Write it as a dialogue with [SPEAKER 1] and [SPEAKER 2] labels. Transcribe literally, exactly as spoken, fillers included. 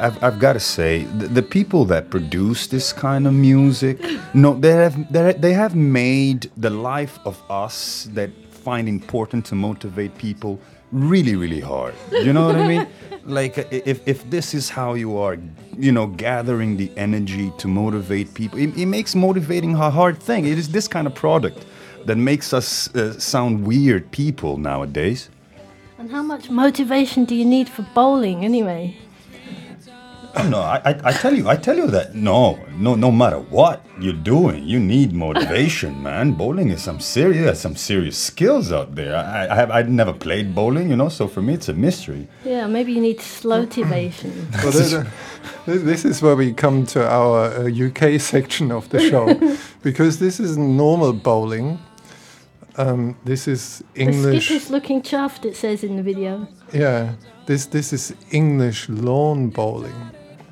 [SPEAKER 1] I've, I've got to say, the, the people that produce this kind of music, no, they have they they have made the life of us that find important to motivate people really, really hard. You know what I mean? Like, if if this is how you are, you know, gathering the energy to motivate people, it, it makes motivating a hard thing. It is this kind of product that makes us uh, sound weird people nowadays.
[SPEAKER 2] And how much motivation do you need for bowling, anyway?
[SPEAKER 1] Oh, no, I, I, I tell you, I tell you that no, no, no matter what you're doing, you need motivation, man. Bowling is some serious, some serious skills out there. I, I have, I've never played bowling, you know, so for me it's a mystery.
[SPEAKER 2] Yeah, maybe you need slow-tivation.
[SPEAKER 3] Well, this, this is where we come to our uh, U K section of the show, because this is normal bowling. Um, this is English.
[SPEAKER 2] The skipper's looking chuffed, it says in the video.
[SPEAKER 3] Yeah, this this is English lawn bowling.